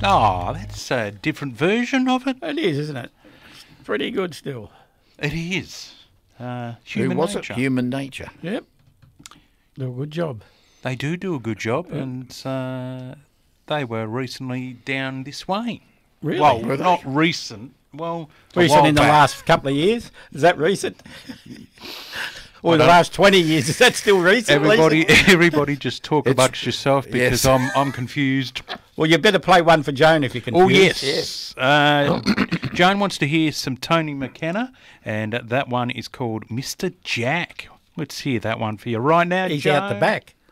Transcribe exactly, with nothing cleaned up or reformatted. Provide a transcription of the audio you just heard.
Oh, that's a different version of it. It is, isn't it? It's pretty good still. It is. Uh, Who human was nature. it? Human Nature. Yep. Do a good job. They do do a good job, Yep. and uh, they were recently down this way. Really? Well, Were they? not recent. Well, a Recent while in the back. last couple of years? Is that recent? Or I the don't- last twenty years? Is that still recent? Everybody, recent? everybody, just talk It's- amongst yourself because yes. I'm I'm confused. Well, you better play one for Joan if you can. Oh yes, Uh, Joan wants to hear some Tony McKenna, and that one is called Mister Jack. Let's hear that one for you right now. He's Joan. out the back.